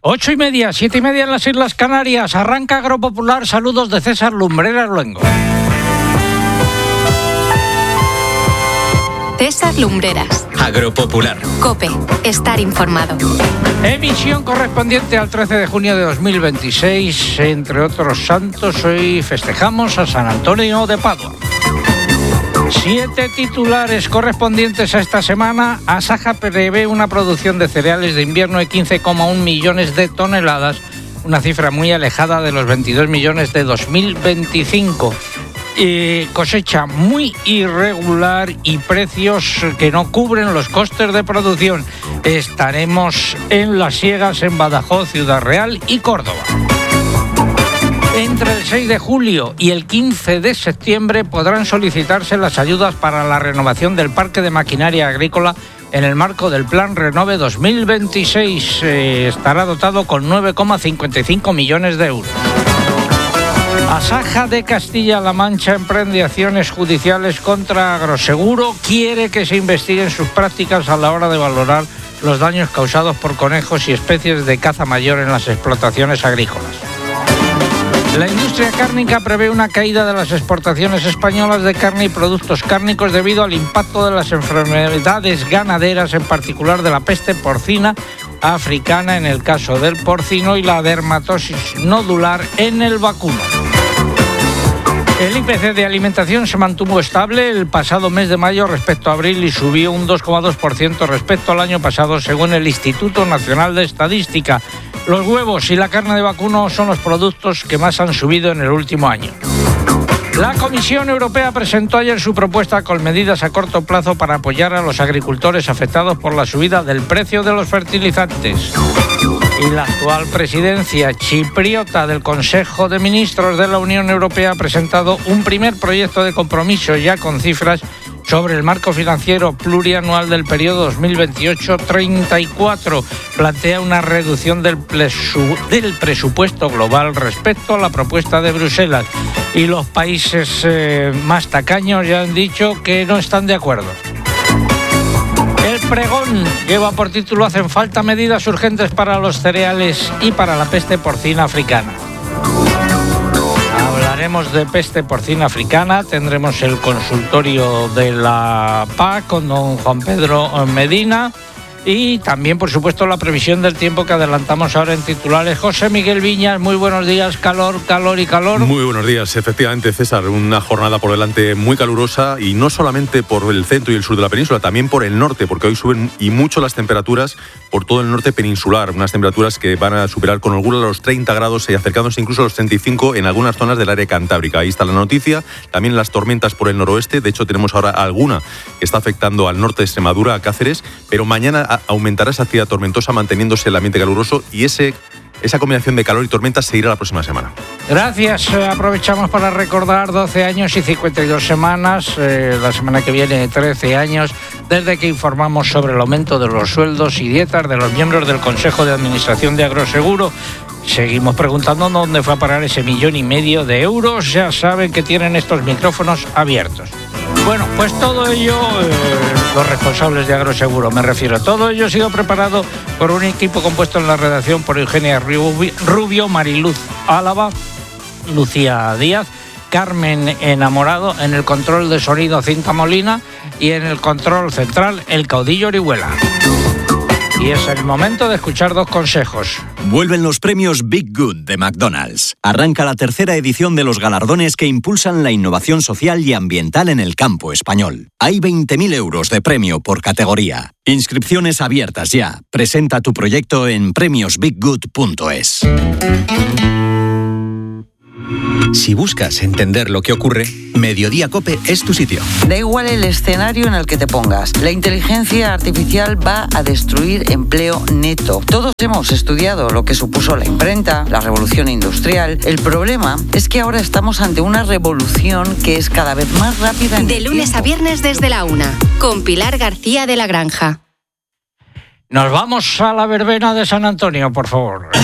8:30, 7:30 en las Islas Canarias. Arranca Agropopular. Saludos de César Lumbreras Luengo. César Lumbreras. Agropopular. COPE. Estar informado. Emisión correspondiente al 13 de junio de 2026. Entre otros santos, hoy festejamos a San Antonio de Padua. 7 titulares correspondientes a esta semana. Asaja prevé una producción de cereales de invierno de 15,1 millones de toneladas, una cifra muy alejada de los 22 millones de 2025. Cosecha muy irregular y precios que no cubren los costes de producción. Estaremos en las siegas en Badajoz, Ciudad Real y Córdoba. Entre el 6 de julio y el 15 de septiembre podrán solicitarse las ayudas para la renovación del parque de maquinaria agrícola en el marco del Plan Renove 2026. Estará dotado con 9,55 millones de euros. Asaja de Castilla-La Mancha emprende acciones judiciales contra Agroseguro. Quiere que se investiguen sus prácticas a la hora de valorar los daños causados por conejos y especies de caza mayor en las explotaciones agrícolas. La industria cárnica prevé una caída de las exportaciones españolas de carne y productos cárnicos debido al impacto de las enfermedades ganaderas, en particular de la peste porcina africana en el caso del porcino y la dermatosis nodular en el vacuno. El IPC de alimentación se mantuvo estable el pasado mes de mayo respecto a abril y subió un 2,2% respecto al año pasado, según el Instituto Nacional de Estadística. Los huevos y la carne de vacuno son los productos que más han subido en el último año. La Comisión Europea presentó ayer su propuesta con medidas a corto plazo para apoyar a los agricultores afectados por la subida del precio de los fertilizantes. Y la actual presidencia chipriota del Consejo de Ministros de la Unión Europea ha presentado un primer proyecto de compromiso ya con cifras sobre el marco financiero plurianual del periodo 2028-34. Plantea una reducción del presupuesto global respecto a la propuesta de Bruselas. Y los países más tacaños ya han dicho que no están de acuerdo. El pregón lleva por título "Hacen falta medidas urgentes para los cereales y para la peste porcina africana". Hablaremos de peste porcina africana, tendremos el consultorio de la PAC con don Juan Pedro Medina y también, por supuesto, la previsión del tiempo que adelantamos ahora en titulares. José Miguel Viñas, muy buenos días. Calor, calor y calor. Muy buenos días, efectivamente, César. Una jornada por delante muy calurosa y no solamente por el centro y el sur de la península, también por el norte, porque hoy suben y mucho las temperaturas por todo el norte peninsular. Unas holguras que van a superar con holgura los 30 grados y acercándose incluso a los 35 en algunas zonas del área cantábrica. Ahí está la noticia. También las tormentas por el noroeste. De hecho, tenemos ahora alguna que está afectando al norte de Extremadura, a Cáceres, pero mañana aumentará esa actividad tormentosa manteniéndose el ambiente caluroso y esa combinación de calor y tormenta seguirá la próxima semana. Gracias. Aprovechamos para recordar 12 años y 52 semanas, la semana que viene 13 años, desde que informamos sobre el aumento de los sueldos y dietas de los miembros del Consejo de Administración de Agroseguro. Seguimos preguntando dónde fue a parar ese 1,5 millones de euros. Ya saben que tienen estos micrófonos abiertos. Bueno, pues todo ello, los responsables de Agroseguro, me refiero, todo ello ha sido preparado por un equipo compuesto en la redacción por Eugenia Rubio, Mariluz Álava, Lucía Díaz, Carmen Enamorado, en el control de sonido Cinta Molina y en el control central el caudillo Orihuela. Y es el momento de escuchar dos consejos. Vuelven los premios Big Good de McDonald's. Arranca la tercera edición de los galardones que impulsan la innovación social y ambiental en el campo español. Hay 20.000 euros de premio por categoría. Inscripciones abiertas ya. Presenta tu proyecto en premiosbiggood.es. Si buscas entender lo que ocurre, Mediodía COPE es tu sitio. Da igual el escenario en el que te pongas. La inteligencia artificial va a destruir empleo neto. Todos hemos estudiado lo que supuso la imprenta, la revolución industrial. El problema es que ahora estamos ante una revolución que es cada vez más rápida. De lunes a viernes desde la 1, con Pilar García de la Granja. Nos vamos a la verbena de San Antonio, por favor.